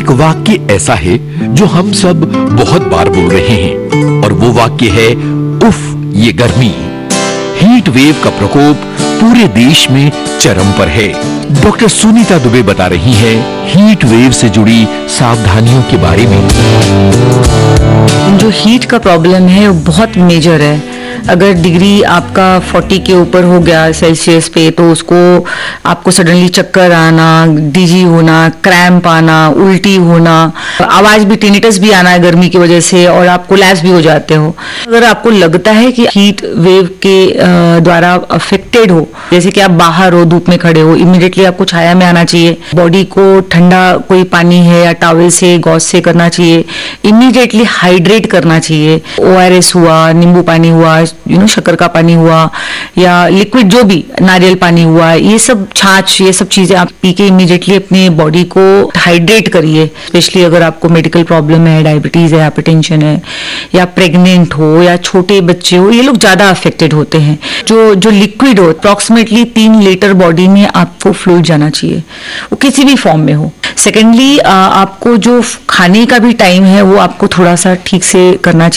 एक वाक्य ऐसा है जो हम सब बहुत बार बोल रहे हैं और वो वाक्य है उफ ये गर्मी। हीट वेव का प्रकोप पूरे देश में चरम पर है। डॉक्टर सुनीता दुबे बता रही हैं हीट वेव से जुड़ी सावधानियों के बारे में। जो हीट का प्रॉब्लम है वो बहुत मेजर है। अगर डिग्री आपका 40 के ऊपर हो गया सेल्सियस पे तो उसको आपको सडनली चक्कर आना, डिजी होना, क्रैम्प आना, उल्टी होना, आवाज भी टिनिटस भी आना है गर्मी की वजह से और आप कोलैप्स भी हो जाते हो। अगर आपको लगता है कि हीट वेव के द्वारा अफेक्टेड हो, जैसे कि आप बाहर हो, धूप में खड़े हो, इमीडिएटली आपको छाया में आना चाहिए। बॉडी को ठंडा कोई पानी है या टॉवल से गॉस से करना चाहिए। इमीडिएटली हाइड्रेट करना चाहिए। ORS हुआ, नींबू पानी हुआ, शक्कर का पानी हुआ या लिक्विड जो भी, नारियल पानी हुआ, ये सब छाछ, ये सब चीजें आप पी के इमीडिएटली अपने बॉडी को हाइड्रेट करिए। स्पेशली अगर आपको मेडिकल प्रॉब्लम है, डायबिटीज है, हाइपरटेंशन है या प्रेग्नेंट हो या छोटे बच्चे हो, ये लोग ज्यादा अफेक्टेड होते हैं। जो लिक्विड हो, अप्रॉक्सीमेटली 3 लीटर बॉडी में आपको फ्लूइड जाना चाहिए, वो किसी भी फॉर्म में हो। सेकेंडली आपको जो खाने का भी टाइम है वो आपको थोड़ा सा ठीक से करना चाहिए।